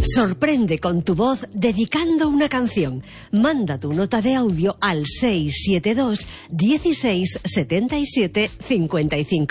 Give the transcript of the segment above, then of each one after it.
Sorprende con tu voz dedicando una canción. Manda tu nota de audio al 672 16 77 55.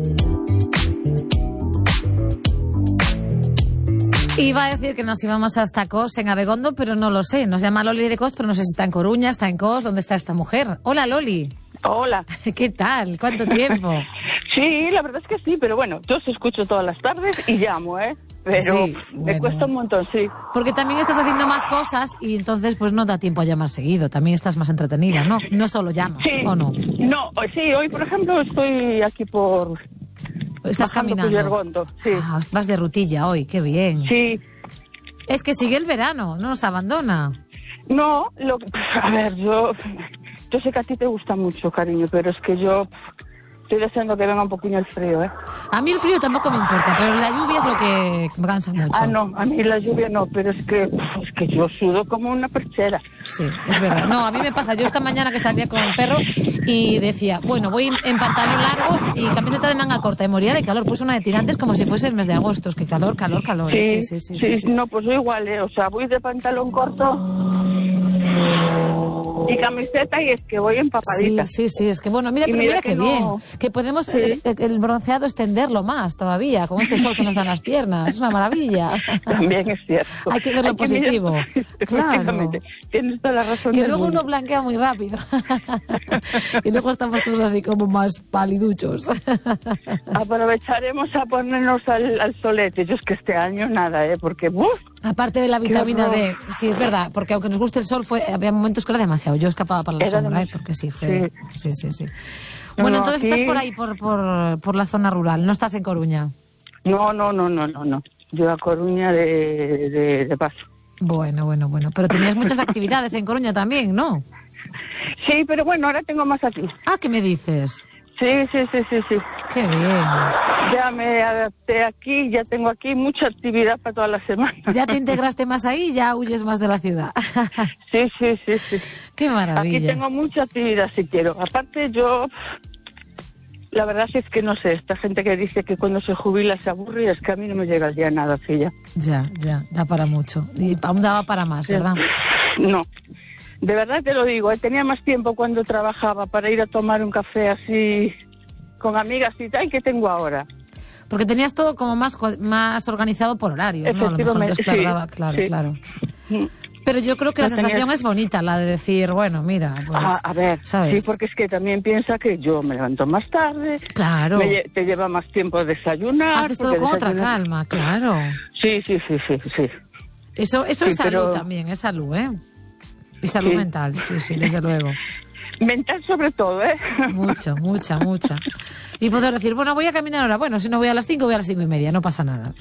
Iba a decir que nos íbamos hasta Cos, en Abegondo, pero no lo sé. Nos llama Loli de Cos, pero no sé si está en Coruña, está en Cos. ¿Dónde está esta mujer? Hola, Loli. Hola. ¿Qué tal? ¿Cuánto tiempo? Sí, la verdad es que sí, pero bueno, yo os escucho todas las tardes y llamo, Pero sí, me cuesta un montón, sí. Porque también estás haciendo más cosas y entonces pues no da tiempo a llamar seguido. También estás más entretenida, ¿no? No solo llamas, Sí. ¿o no? No, sí, hoy por ejemplo estoy aquí por... Estás caminando. Puyergondo, sí. Ah, vas de rutilla hoy, qué bien. Sí. Es que sigue el verano, no nos abandona. No, a ver, yo sé que a ti te gusta mucho, cariño, pero es que yo estoy deseando que venga un poquillo el frío, A mí el frío tampoco me importa, pero la lluvia es lo que me cansa mucho. Ah, no, a mí la lluvia no, pero es que yo sudo como una perchera. Sí, es verdad. No, a mí me pasa. Yo esta mañana que salía con el perro y decía, bueno, voy en pantalón largo y camiseta de manga corta y moría de calor. Puse una de tirantes como si fuese el mes de agosto. Es que calor. Sí. No, pues yo igual, O sea, voy de pantalón corto y camiseta y es que voy empapadita. Sí, es que bueno, mira que no... bien, que podemos el bronceado extenderlo más todavía, con ese sol que nos dan las piernas, es una maravilla. También es cierto. Hay que ver lo positivo. Claro. Tienes toda la razón. Que luego uno blanquea muy rápido. Y luego estamos todos así como más paliduchos. Aprovecharemos a ponernos al solete. Yo es que este año nada, porque... Aparte de la vitamina D, sí, es verdad, porque aunque nos guste el sol, había momentos que era demasiado. Yo escapaba para la sombra, porque sí, fue... Sí. Bueno, entonces aquí... estás por ahí, por la zona rural, no estás en Coruña. No. Yo a Coruña de paso. Bueno. Pero tenías muchas actividades en Coruña también, ¿no? Sí, pero bueno, ahora tengo más aquí. Ah, ¿qué me dices? Sí. Qué bien. Ya me adapté aquí, ya tengo aquí mucha actividad para toda la semana. ¿Ya te integraste más ahí y ya huyes más de la ciudad? Sí. Qué maravilla. Aquí tengo mucha actividad si quiero. Aparte yo... La verdad es que no sé, esta gente que dice que cuando se jubila se aburre, es que a mí no me llega ya nada así ya. Ya, da para mucho. Y aún daba para más, ¿verdad? No, de verdad te lo digo, tenía más tiempo cuando trabajaba para ir a tomar un café así con amigas y tal que tengo ahora. Porque tenías todo como más organizado por horarios, ¿no? A lo mejor te esperaba, claro. Pero yo creo que la sensación es bonita, la de decir, bueno, mira, pues... A ver, ¿sabes? Sí, porque es que también piensa que yo me levanto más tarde. Claro. Te lleva más tiempo desayunar. Haces todo con otra calma, claro. Sí. Eso es salud también, es salud, Y salud mental, sí, desde luego. Mental sobre todo, Mucha. Y poder decir, bueno, voy a caminar ahora. Bueno, si no voy a las 5, voy a las 5:30, no pasa nada.